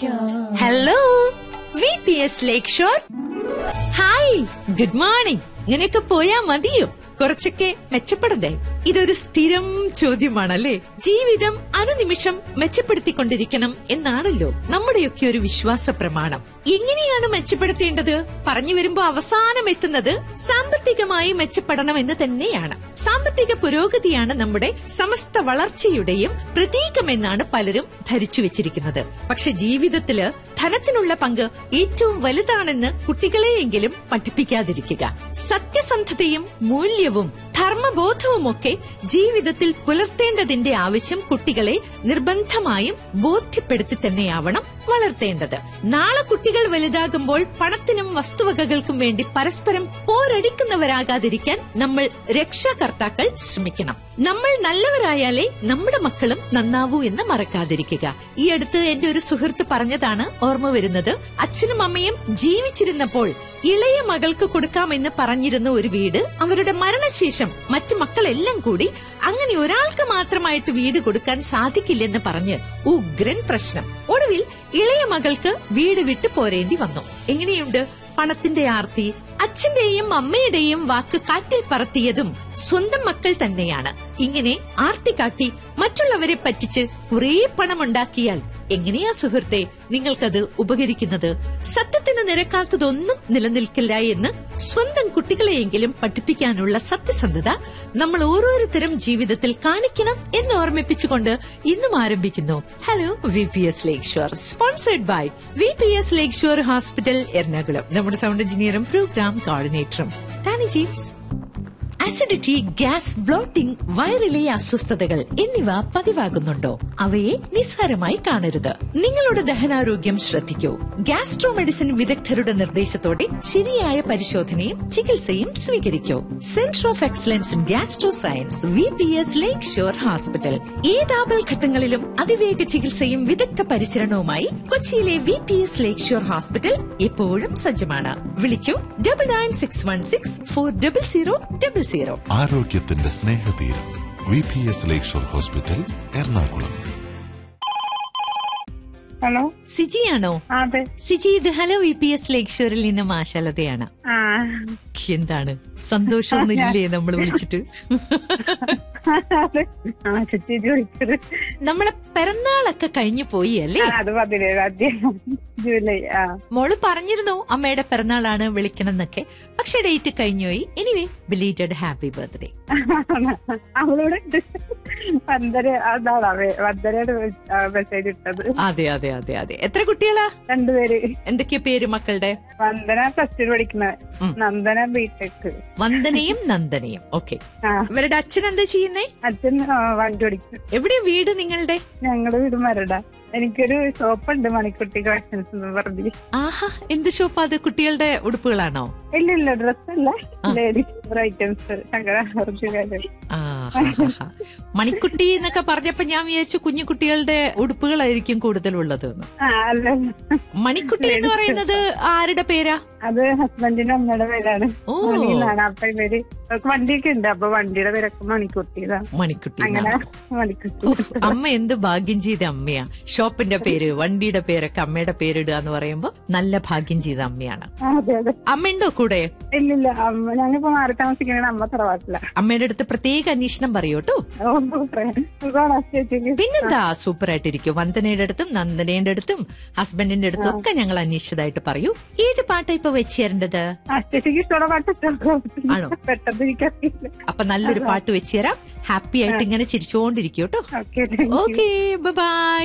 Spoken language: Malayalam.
ഹലോ VPS ലേക്ക് ഷോർ. Hi, good morning. ഇങ്ങനെയൊക്കെ പോയാ മതിയോ? കുറച്ചൊക്കെ മെച്ചപ്പെടണ്ടേ? ഇതൊരു സ്ഥിരം ചോദ്യമാണല്ലേ. ജീവിതം അനുനിമിഷം മെച്ചപ്പെടുത്തിക്കൊണ്ടിരിക്കണം എന്നാണല്ലോ നമ്മുടെയൊക്കെ ഒരു വിശ്വാസ പ്രമാണം. എങ്ങനെയാണ് മെച്ചപ്പെടുത്തേണ്ടത്? പറഞ്ഞു വരുമ്പോ അവസാനം എത്തുന്നത് സാമ്പത്തികമായി മെച്ചപ്പെടണമെന്ന് തന്നെയാണ്. സാമ്പത്തിക പുരോഗതിയാണ് നമ്മുടെ സമസ്ത വളർച്ചയുടെയും പ്രതീകമെന്നാണ് പലരും ധരിച്ചു വെച്ചിരിക്കുന്നത്. പക്ഷെ ജീവിതത്തില് ധനത്തിനുള്ള പങ്ക് ഏറ്റവും വലുതാണെന്ന് കുട്ടികളെയെങ്കിലും പഠിപ്പിക്കാതിരിക്കുക. സത്യസന്ധതയും മൂല്യവും ധർമ്മബോധവുമൊക്കെ ജീവിതത്തിൽ പുലർത്തേണ്ടതിന്റെ ആവശ്യം കുട്ടികളെ നിർബന്ധമായും ബോധ്യപ്പെടുത്തി തന്നെയാവണം വളർത്തേണ്ടത്. നാളെ കുട്ടികൾ വലുതാകുമ്പോൾ പണത്തിനും വസ്തുവകകൾക്കും വേണ്ടി പരസ്പരം പോരടിക്കുന്നവരാകാതിരിക്കാൻ നമ്മൾ രക്ഷാകർത്താക്കൾ ശ്രമിക്കണം. നമ്മൾ നല്ലവരായാലേ നമ്മുടെ മക്കളും നന്നാവൂ എന്ന് മറക്കാതിരിക്കുക. ഈ അടുത്ത് എന്റെ ഒരു സുഹൃത്ത് പറഞ്ഞതാണ് ഓർമ്മ വരുന്നത്. അച്ഛനും അമ്മയും ജീവിച്ചിരുന്നപ്പോൾ ഇളയ മകൾക്ക് കൊടുക്കാമെന്ന് പറഞ്ഞിരുന്ന ഒരു വീട് അവരുടെ മരണശേഷം മറ്റു മക്കളെല്ലാം കൂടി അങ്ങനെ ഒരാൾക്ക് മാത്രമായിട്ട് വീട് കൊടുക്കാൻ സാധിക്കില്ലെന്ന് പറഞ്ഞ് ഉഗ്രൻ പ്രശ്നം. ഒടുവിൽ ഇളയ മകൾക്ക് വീട് വിട്ടു പോരേണ്ടി വന്നു. എങ്ങനെയുണ്ട് പണത്തിന്റെ ആർത്തി? അച്ഛന്റെയും അമ്മയുടെയും വാക്ക് കാറ്റിൽ പറത്തിയതും സ്വന്തം മക്കൾ തന്നെയാണ്. ഇങ്ങനെ ആർത്തി കാട്ടി മറ്റുള്ളവരെ പറ്റിച്ച് കുറേ പണമുണ്ടാക്കിയാൽ എങ്ങനെയാ സുഹൃത്തെ നിങ്ങൾക്കത് ഉപകരിക്കുന്നത്? സത്യത്തിന് നിരക്കാത്തതൊന്നും നിലനിൽക്കില്ല എന്ന് സ്വന്തം കുട്ടികളെയെങ്കിലും പഠിപ്പിക്കാനുള്ള സത്യസന്ധത നമ്മൾ ഓരോരുത്തരും ജീവിതത്തിൽ കാണിക്കണം എന്ന് ഓർമ്മിപ്പിച്ചുകൊണ്ട് ഇന്നും ആരംഭിക്കുന്നു hello VPS lake shore, sponsored by VPS lake shore hospital, Ernakulam. നമ്മുടെ sound എഞ്ചിനീയറും programme കോർഡിനേറ്ററും Tani James. Acidity, gas, blotting, വയറിലെ അസ്വസ്ഥതകൾ എന്നിവ പതിവാകുന്നുണ്ടോ? അവയെ നിസ്സാരമായി കാണരുത്. നിങ്ങളുടെ ദഹനാരോഗ്യം ശ്രദ്ധിക്കൂ. ഗ്യാസ്ട്രോ മെഡിസിൻ വിദഗ്ധരുടെ നിർദ്ദേശത്തോടെ ശരിയായ പരിശോധനയും ചികിത്സയും സ്വീകരിക്കൂ. Centre of excellence in gastro science, VPS lake shore hospital. ഏതാപൽ ഘട്ടങ്ങളിലും അതിവേഗ ചികിത്സയും വിദഗ്ധ പരിചരണവുമായി കൊച്ചിയിലെ VPS ലേക്ക് ഷോർ ഹോസ്പിറ്റൽ എപ്പോഴും സജ്ജമാണ്. വിളിക്കൂ 9961640000. ആരോഗ്യത്തിന്റെ സ്നേഹതീരം VPS ലേക്ക് ഷോർ ഹോസ്പിറ്റൽ, എറണാകുളം. ഹലോ, സിജിയാണോ? അതെ സിജി, ഇത് ഹലോ VPS ലേക്ക് ഷോറിൽ നിന്ന് മാഷാലതയാണ്. എന്താണ് സന്തോഷമൊന്നുമില്ലേ നമ്മൾ വിളിച്ചിട്ട്? നമ്മളെ പിറന്നാളൊക്കെ കഴിഞ്ഞു പോയി അല്ലേ? അത് 17 ജൂലൈ. മോള് പറഞ്ഞിരുന്നു അമ്മയുടെ പിറന്നാളാണ് വിളിക്കണം എന്നൊക്കെ, പക്ഷെ ഡേറ്റ് കഴിഞ്ഞു പോയി. Anyway, belated happy birthday. അവളോട് 12 മെസ്സേജ് ഇട്ടത്. അതെ അതെ അതെ അതെ. എത്ര കുട്ടികളാ? 2 പേര്. എന്തൊക്കെയാ പേര് മക്കളുടെ? വന്ദന +2 പഠിക്കുന്ന, നന്ദന BTech. വന്ദനയും നന്ദനയും. ഓക്കെ. ഇവരുടെ അച്ഛൻ എന്താ ചെയ്യുന്നേ? അച്ഛൻ വണ്ടി ഓടിക്കും. എവിടെയാ വീട് നിങ്ങളുടെ? ഞങ്ങളുടെ വീട് മരട. എനിക്കൊരു ഷോപ്പുണ്ട്, മണിക്കുട്ടി കളക്ഷൻസ് എന്ന് പറഞ്ഞ്. ആഹാ, എന്ത് ഷോപ്പാ അത്? കുട്ടികളുടെ ഉടുപ്പുകളാണോ? ഇല്ല, ഡ്രസ്സല്ല, ലേഡീസ് ഐറ്റംസ്. മണിക്കുട്ടി എന്നൊക്കെ പറഞ്ഞപ്പോ ഞാൻ വിചാരിച്ചു കുഞ്ഞു കുട്ടികളുടെ ഉടുപ്പുകളായിരിക്കും കൂടുതലുള്ളത്. മണിക്കുട്ടി എന്ന് പറയുന്നത് ആരുടെ പേരാ? അത് ഹസ്ബൻഡിന്റെ അമ്മയുടെ പേരാണ്. അപ്പൊ ഇവര് വണ്ടിയൊക്കെ ഉണ്ട്, അപ്പൊ വണ്ടിയുടെ പേരൊക്കെ മണിക്കുട്ടി. അങ്ങനെ മണിക്കുട്ടി. അമ്മ എന്ത് ഭാഗ്യം ചെയ്ത അമ്മയാ. ഷോപ്പിന്റെ പേര്, വണ്ടിയുടെ പേരൊക്കെ അമ്മയുടെ പേരിടുക എന്ന് പറയുമ്പോ നല്ല ഭാഗ്യം ചെയ്ത അമ്മയാണ്. അതെ അതെ. അമ്മയുണ്ടോ കൂടെ? ഇല്ലില്ല, ഞാനിപ്പോ മാറി താമസിക്കുന്ന അമ്മ തറവാട്ടില്ല. അമ്മയുടെ അടുത്ത് പ്രത്യേക അന്വേഷണം പറയൂട്ടോ. പിന്നെന്താ, സൂപ്പർ ആയിട്ടിരിക്കും. വന്ദനയുടെ അടുത്തും നന്ദനയുടെ അടുത്തും ഹസ്ബൻഡിന്റെ അടുത്തും ഒക്കെ ഞങ്ങൾ അന്വേഷിച്ചതായിട്ട് പറയൂ. ഏത് പാട്ടാ ഇപ്പൊ വെച്ച് തരേണ്ടത്? ആണോ? അപ്പൊ നല്ലൊരു പാട്ട് വെച്ച് തരാം. ഹാപ്പി ആയിട്ട് ഇങ്ങനെ ചിരിച്ചുകൊണ്ടിരിക്കും കേട്ടോ. Okay, okay, by.